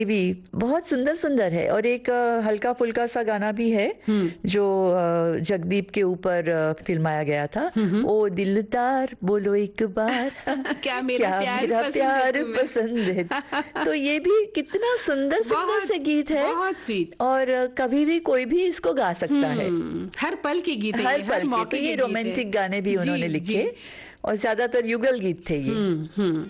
भी बहुत सुंदर सुंदर है। और एक हल्का फुल्का सा गाना भी है जो जगदीप के ऊपर फिल्माया गया था। ओ दिलदार बोलो एक बार क्या मेरा प्यार पसंद है। तो ये भी कितना सुंदर सुंदर से गीत है, बहुत स्वीट। और कभी भी कोई भी इसको गा सकता है। हर पल के गीत है, हर पल के। मौके तो ये के गीत है। रोमांटिक गाने भी उन्होंने लिखे, और ज्यादातर युगल गीत थे ये।